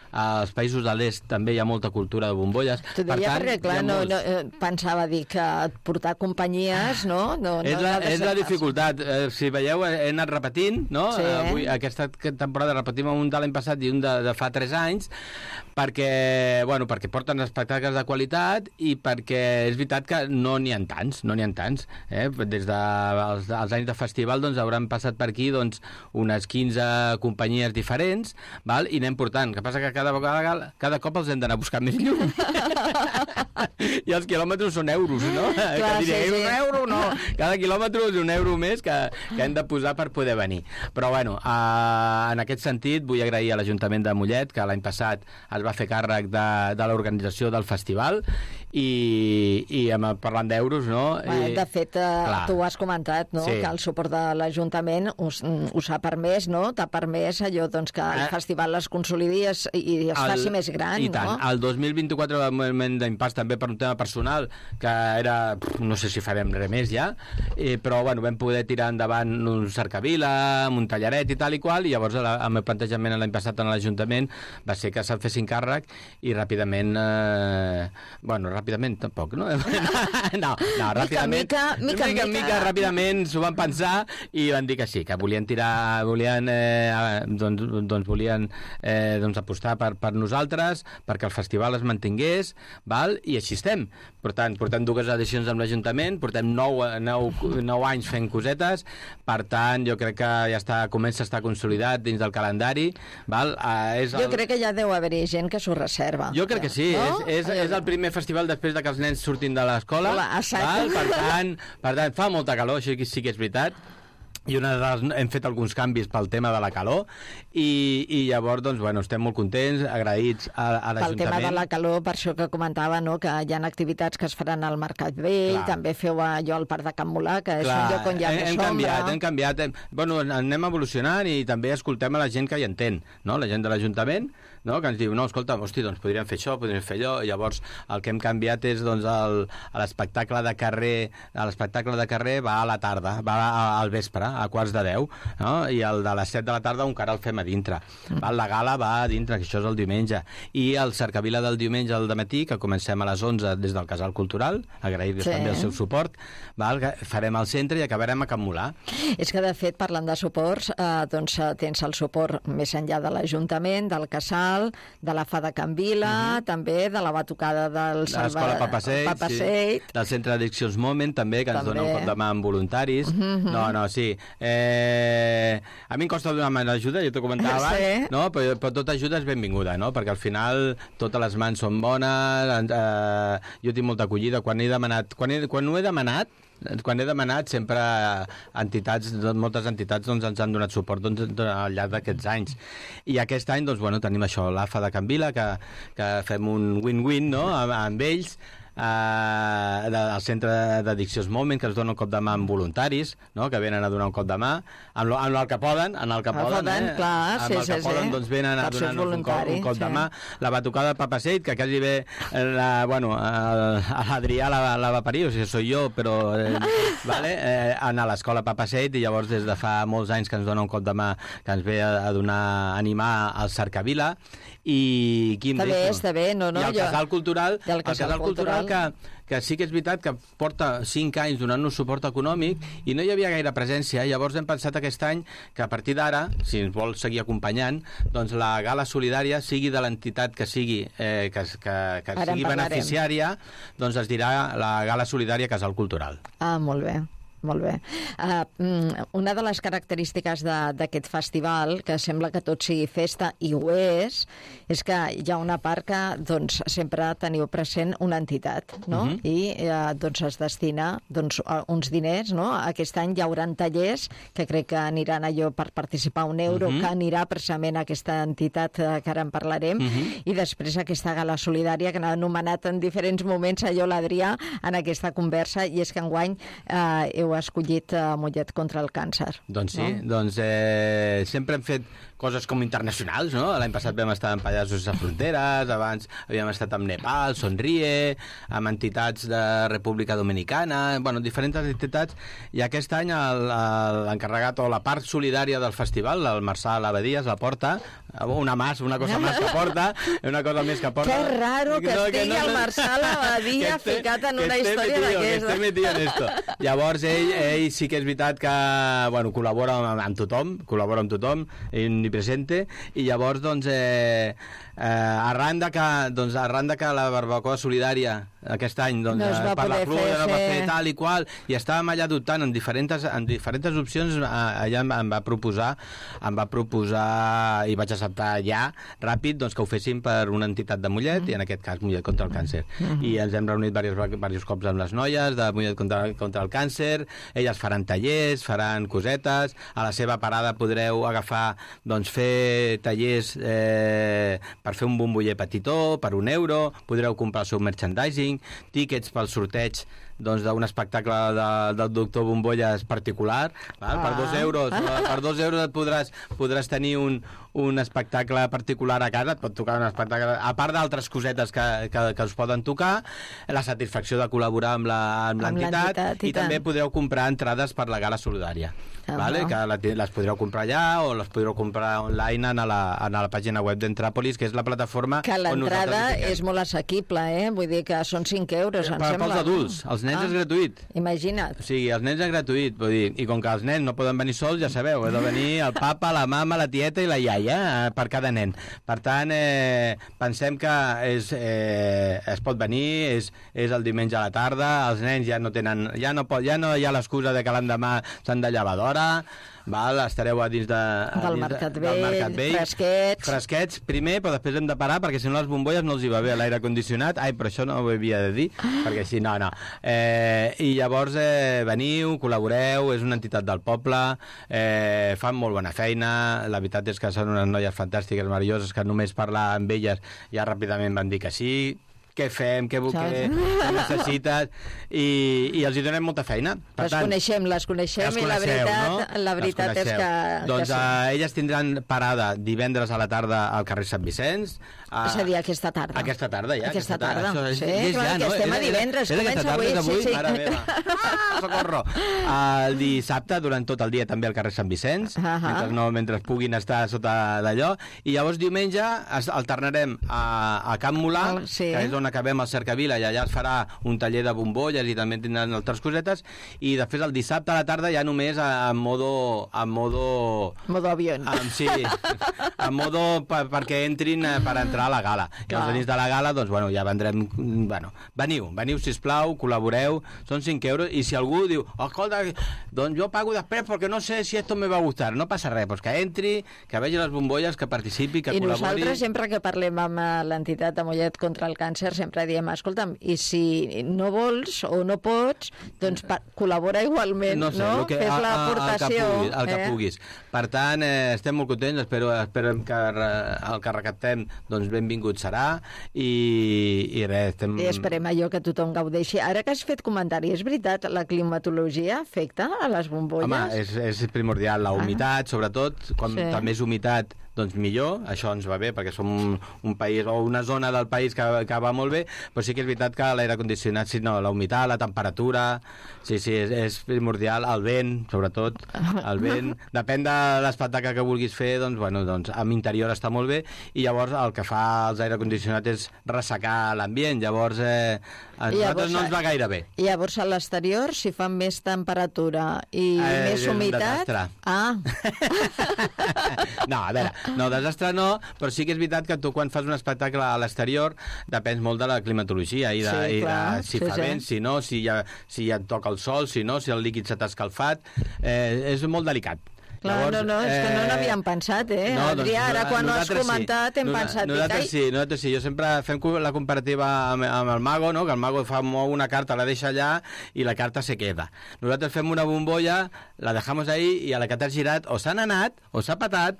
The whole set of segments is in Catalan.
als països de l'est també hi ha molta cultura de bombolles. T'ho deia perquè, clar, no, pensava dir que portar companyies, no? És la dificultat. Si veieu, he anat repetint, no? Sí. Avui, aquesta temporada repetim un de l'any passat i un de fa 3 anys, perquè porten espectacles de qualitat i perquè és veritat que no n'hi ha tants. Des dels anys de festival doncs, hauran passat per aquí doncs, unes 15 companyies diferents, val? I anem portant. El que passa que cada cop els hem d'anar a buscar més lluny. I els quilòmetres són euros, no? Clar, un euro, no. Cada quilòmetre és un euro més que hem de posar per poder venir. Però, en aquest sentit, vull agrair a l'Ajuntament de Mollet, que l'any passat es va fer càrrec de l'organització del festival, i parlant d'euros, no? De fet, tu ho has comentat, no? Sí. Que el suport de l'Ajuntament us ha permès, no? T'ha permès allò doncs, que el festival es consolidi i es faci més gran, i tant. no? El 2024 va un moment d'impàs també per un tema personal, que era, no sé si farem res més ja, però vam poder tirar endavant un cercavila, un tallaret i tal i qual, i llavors el meu plantejament l'any passat en l'Ajuntament va ser que se'n fessin càrrec i ràpidament ràpidament tampoc, no? No, ràpidament mica ràpidament s'ho van pensar i van dir que sí, que volien apostar per nosaltres, perquè el festival es mantingués, val? I així estem. Per tant, portem 2 edicions amb l'Ajuntament, portem 9 anys fent cosetes, per tant, jo crec que ja comença a estar consolidat dins del calendari, val? Jo crec que ja deu haver-hi gent que s'ho reserva. Jo crec que sí, no? és el primer festival després de que els nens surtin de l'escola, per tant, fa molta calor, això sí que és veritat, i hem fet alguns canvis pel tema de la calor i llavors, doncs, estem molt contents, agraïts a l'Ajuntament. Pel tema de la calor, per això que comentava, no?, que hi ha activitats que es faran al Mercat Vell, també feu allò al Parc de Can Molà, que és un lloc on hi ha més sombra. Hem canviat. Anem evolucionant i també escoltem a la gent que hi entén, no?, la gent de l'Ajuntament, no?, que ens diu, no, escolta, doncs podríem fer això, podríem fer allò, i llavors el que hem canviat és, doncs, l'espectacle de carrer va a la tarda, va al vespre, a 9:45, no? I el de les 7 de la tarda encara el fem a dintre. La gala va a dintre, que això és el diumenge. I el cercavila del diumenge al dematí, que comencem a les 11 des del Casal Cultural, agrair-los també el seu suport, farem al centre i acabarem a Can Molà. És que, de fet, parlant de suports, doncs tens el suport més enllà de l'Ajuntament, del Casal, de la Fada Can Vila, també de la batucada de l'Escola Papaseit, del Centre d'Addiccions Moment, també, que ens dona un cop de mà amb voluntaris. Sí. A mi em costa donar mà d'ajuda, jo t'ho comentava abans, no? Però tota ajuda és benvinguda, no? Perquè al final totes les mans són bones, jo tinc molta acollida. Quan he demanat sempre moltes entitats doncs, ens han donat suport al llarg d'aquests anys. I aquest any tenim això, l'AFA de Can Vila, que fem un win-win, no?, amb ells, del Centre d'Addiccions Moment, que ens dona un cop de mà amb voluntaris, no?, que venen a donar un cop de mà amb el que poden, doncs venen a donar-nos un cop de mà. La batucada del Papaseit, que quasi bé l'Adrià la va parir, o sigui, soy jo, però anar a l'escola Papaseit, i llavors des de fa molts anys que ens dona un cop de mà, que ens ve a animar al Cercavila, i està bé, no? I el Casal Cultural, que sí que és veritat que porta 5 anys donant-nos suport econòmic i no hi havia gaire presència. Llavors hem pensat aquest any que a partir d'ara, si ens vol seguir acompanyant, doncs la gala solidària, sigui de l'entitat que sigui, que sigui beneficiària, doncs es dirà la gala solidària Casal Cultural. Molt bé. Molt bé. Una de les característiques d'aquest festival, que sembla que tot sigui festa, i ho és que hi ha una part que doncs, sempre teniu present una entitat, no? I doncs es destina uns diners, no? Aquest any hi haurà tallers que crec que aniran allò per participar €1, que anirà precisament a aquesta entitat que ara en parlarem, i després aquesta gala solidària que n'ha anomenat en diferents moments allò l'Adrià en aquesta conversa, i és que enguany heu heu escollit Mollet contra el càncer. Doncs sí, no? Sempre hem fet coses com internacionals, no? L'any passat vam estar amb Pallassos Sense Fronteres, abans havíem estat amb Nepal, Sonríe, amb entitats de República Dominicana, bueno, diferents entitats, i aquest any l'encarregat o la part solidària del festival, el Marçal Abadías, la porta, una cosa més que porta, una cosa més que porta. Que raro que estigui el Marçal Abadías ficat en una història d'aquesta. Que esté metido en esto. Llavors, ell sí que és veritat que, bueno, col·labora amb tothom, presente, i llavors arran de que la barbacoa solidària aquest any per la Flor no va fer tal i qual, i estàvem allà dubtant en diferents opcions, allà em va proposar i vaig acceptar ja ràpid que ho féssim per una entitat de Mollet, i en aquest cas Mollet contra el càncer, i ens hem reunit diversos cops amb les noies de Mollet contra el càncer. Elles faran tallers, faran cosetes, a la seva parada podreu agafar fer tallers per fer un bomboller petitó per €1, podreu comprar el seu merchandising, tíquets pel sorteig d'un espectacle del doctor Bombolles particular, val? Per €2 per €2 podràs tenir un espectacle particular a casa, et pot tocar un espectacle, a part d'altres cosetes que us poden tocar, la satisfacció de col·laborar amb l'entitat, i també podreu comprar entrades per la gala solidària, vale? Que les podreu comprar allà o les podreu comprar online a la pàgina web d'Entràpolis, que és la plataforma que l'entrada és molt assequible, vull dir que són €5, em sembla. Pels adults, els nens és gratuït. Imagina't. O sigui, els nens és gratuït, vull dir, i com que els nens no poden venir sols, ja sabeu, he de venir el papa, la mama, la tieta i la iaia per cada nen. Per tant, pensem que es pot venir, és el diumenge a la tarda, els nens ja no hi ha l'excusa de que l'endemà s'han de llevar d'hora, estareu a dins del Mercat Vell, fresquets primer, però després hem de parar perquè si no les bombolles no els hi va bé l'aire condicionat. Ai, però això no ho havia de dir, perquè així no. I llavors veniu, col·laboreu, és una entitat del poble, fan molt bona feina, la veritat és que són unes noies fantàstiques, meravelloses, que només parlar amb elles ja ràpidament van dir que sí, què fem, què necessites, i els hi donem molta feina. Les coneixem, i la veritat és que... Doncs elles tindran parada divendres a la tarda al carrer Sant Vicenç. És a dir, aquesta tarda. Aquesta tarda, ja. Aquesta tarda. Sí, clar, que estem a divendres, comença avui. Sí. Mare meva. Socorro! El dissabte, durant tot el dia, també al carrer Sant Vicenç, mentre puguin estar sota d'allò, i llavors diumenge alternarem a Camp Molà, que és on acabem el Cercavila, i allà es farà un taller de bombolles i també tindran altres cosetes, i després el dissabte a la tarda ja només en modo avión. Sí, en modo perquè entrin per entrar a la gala. I els nits de la gala, doncs, ja vendrem... Veniu, sisplau, col·laboreu, són €5, i si algú diu, escolta, doncs jo pago després perquè no sé si esto me va a gustar, no passa res, doncs que entri, que vegi les bombolles, que participi, que col·labori. I nosaltres, sempre que parlem amb l'entitat de Mollet contra el càncer, sempre diem, escolta'm, i si no vols o no pots, doncs col·labora igualment, no? Fes l'aportació. El que puguis. Per tant, estem molt contents, esperem que el que recaptem, doncs benvingut serà, i res, estem... I esperem allò que tothom gaudeixi. Ara que has fet comentari, és veritat, la climatologia afecta a les bombolles? Home, és primordial, la humitat, sobretot, quan també més humitat, doncs millor, això ens va bé, perquè som un país o una zona del país que va molt bé, però sí que és veritat que l'aire condicionat, si no, la humitat, la temperatura, sí, és primordial, el vent, sobretot, el vent, depèn de l'espectacle que vulguis fer, doncs amb interior està molt bé, i llavors el que fa els aire condicionat és ressecar l'ambient, llavors a nosaltres no ens va gaire bé. I llavors a l'exterior, si fa més temperatura i més humitat... No, a veure, no, desastre no, però sí que és veritat que tu quan fas un espectacle a l'exterior depens molt de la climatologia i si fa vent, si no, si ja et toca el sol, si no, si el líquid s'ha escalfat, és molt delicat. Clar, llavors, és que no n'havíem pensat, no, Adrià, ara quan ho has comentat hem pensat... Nosaltres sí, jo sempre fem la comparativa amb el Mago, no? Que el Mago mou una carta, la deixa allà i la carta se queda. Nosaltres fem una bombolla, la dejamos ahí i a la que t'has girat o s'han anat, o s'ha patat,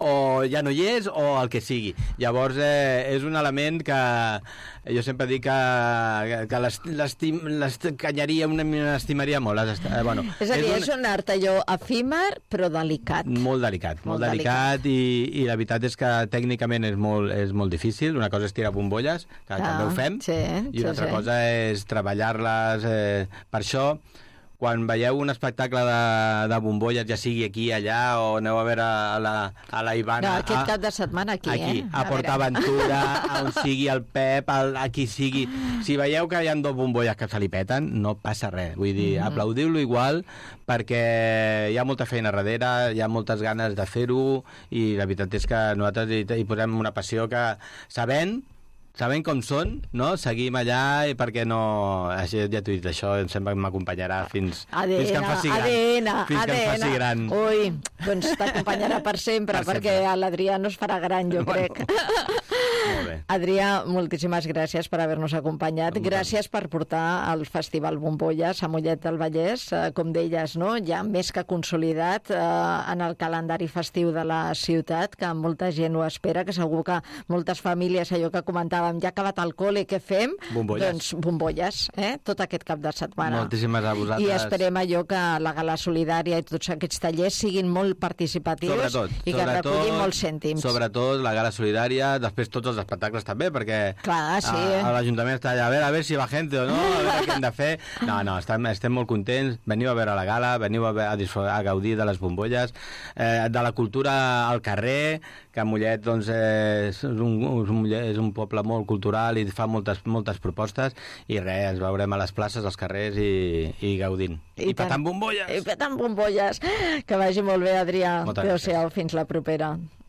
o ja no hi és, o el que sigui. Llavors, és un element que jo sempre dic que l'escanyaria, l'estimaria molt. Bueno, és a dir, és un art allò efímer, però delicat. Molt delicat i la veritat és que tècnicament és molt difícil. Una cosa és tirar bombolles, que també ho fem, i una altra cosa és treballar-les. Per això, quan veieu un espectacle de bombolles, ja sigui aquí, allà, o aneu a veure a la Ivana... No, aquest cap de setmana aquí, a PortAventura, on sigui el Pep, a qui sigui... Si veieu que hi ha 2 bombolles que se li peten, no passa res. Vull dir, aplaudiu-lo igual, perquè hi ha molta feina darrere, hi ha moltes ganes de fer-ho, i la veritat és que nosaltres hi posem una passió que, sabent com són, no? Seguim allà i perquè no... Així ja t'ho he dit, això sempre m'acompanyarà fins que em faci gran. Fins que em faci gran. Ui, doncs t'acompanyarà per sempre, perquè l'Adrià no es farà gran, jo crec. Molt bé. Adrià, moltíssimes gràcies per haver-nos acompanyat. Gràcies per portar el Festival Bombolles a Mollet del Vallès. Com deies, no? Ja més que consolidat en el calendari festiu de la ciutat, que molta gent ho espera, que segur que moltes famílies, allò que comentàvem, ja ha acabat el col·le, què fem? Bombolles. Doncs bombolles, tot aquest cap de setmana. Moltíssimes a vosaltres. I esperem allò que la gala solidària i tots aquests tallers siguin molt participatius i que recullin molts cèntims. Sobretot la gala solidària, després tots els espectacles també, perquè l'Ajuntament està allà a veure si va gent o no, a veure què hem de fer. No, estem molt contents. Veniu a veure la gala, veniu a gaudir de les bombolles, de la cultura al carrer, que Mollet doncs, és un poble molt cultural i fa moltes propostes, i res, ens veurem a les places, als carrers i gaudint. I petant bombolles! I petant bombolles! Que vagi molt bé, Adrià. Moltes gràcies. Adéu-siau, fins la propera.